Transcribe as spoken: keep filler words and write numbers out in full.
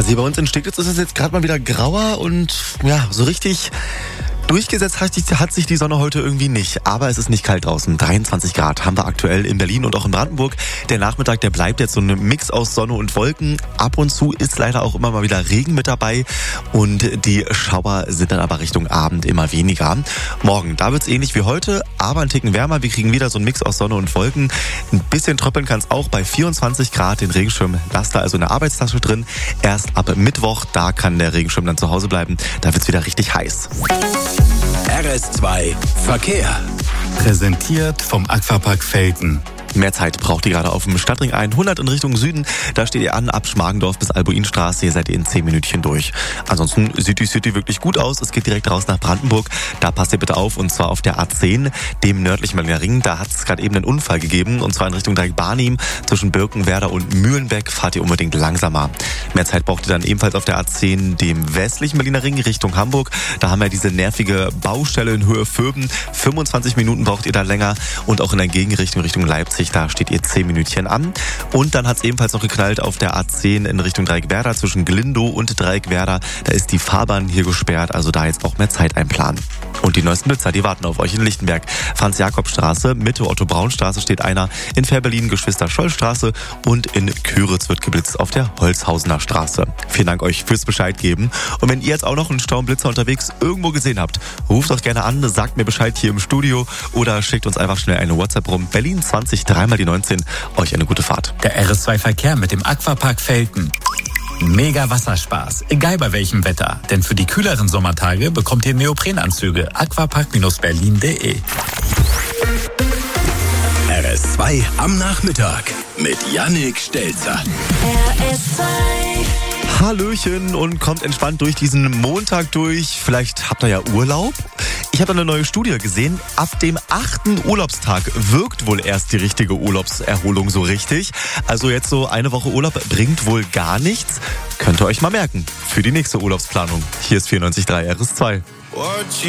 Also hier bei uns in Steglitz ist es jetzt gerade mal wieder grauer und ja, so richtig durchgesetzt hat sich, hat sich die Sonne heute irgendwie nicht. Aber es ist nicht kalt draußen. dreiundzwanzig Grad haben wir aktuell in Berlin und auch in Brandenburg. Der Nachmittag, der bleibt jetzt so ein Mix aus Sonne und Wolken. Ab und zu ist leider auch immer mal wieder Regen mit dabei. Und die Schauer sind dann aber Richtung Abend immer weniger. Morgen, da wird es ähnlich wie heute, aber ein Ticken wärmer. Wir kriegen wieder so ein Mix aus Sonne und Wolken. Ein bisschen tröppeln kann es auch bei vierundzwanzig Grad. Den Regenschirm lasst ihr also in der Arbeitstasche drin. Erst ab Mittwoch, da kann der Regenschirm dann zu Hause bleiben. Da wird es wieder richtig heiß. R S zwei Verkehr. Präsentiert vom Aquapark Velten. Mehr Zeit braucht ihr gerade auf dem Stadtring hundert in Richtung Süden. Da steht ihr an, ab Schmargendorf bis Albuinstraße. Ihr seid ihr in zehn Minütchen durch. Ansonsten sieht die City wirklich gut aus. Es geht direkt raus nach Brandenburg. Da passt ihr bitte auf, und zwar auf der A zehn, dem nördlichen Berliner Ring. Da hat es gerade eben einen Unfall gegeben, und zwar in Richtung Dreieck-Barnim. Zwischen Birkenwerder und Mühlenbeck fahrt ihr unbedingt langsamer. Mehr Zeit braucht ihr dann ebenfalls auf der A zehn, dem westlichen Berliner Ring, Richtung Hamburg. Da haben wir diese nervige Baustelle in Höhe Vöben. fünfundzwanzig Minuten braucht ihr da länger. Und auch in der Gegenrichtung, Richtung Leipzig, da steht ihr zehn Minütchen an. Und dann hat es ebenfalls noch geknallt auf der A zehn in Richtung Dreieckwerder, zwischen Glindow und Dreieckwerder. Da ist die Fahrbahn hier gesperrt, also da jetzt auch mehr Zeit einplanen. Und die neuesten Blitzer, die warten auf euch in Lichtenberg. Franz-Jakob-Straße, Mitte Otto-Braun-Straße steht einer, in Fährberlin Geschwister-Scholl-Straße und in Köritz wird geblitzt auf der Holzhausener Straße. Vielen Dank euch fürs Bescheid geben. Und wenn ihr jetzt auch noch einen Staublitzer unterwegs irgendwo gesehen habt, ruft doch gerne an, sagt mir Bescheid hier im Studio oder schickt uns einfach schnell eine WhatsApp rum. Berlin zwanzig, dreimal die neunzehn. Euch eine gute Fahrt. Der R S zwei Verkehr mit dem Aquapark Velten. Mega Wasserspaß, egal bei welchem Wetter. Denn für die kühleren Sommertage bekommt ihr Neoprenanzüge. aquapark berlin punkt de. R S zwei am Nachmittag mit Yannick Stelzer. R S zwei. Hallöchen und kommt entspannt durch diesen Montag durch. Vielleicht habt ihr ja Urlaub. Ich habe eine neue Studie gesehen. Ab dem achten Urlaubstag wirkt wohl erst die richtige Urlaubserholung so richtig. Also jetzt so eine Woche Urlaub bringt wohl gar nichts. Könnt ihr euch mal merken für die nächste Urlaubsplanung. Hier ist vierundneunzig Komma drei R S zwei.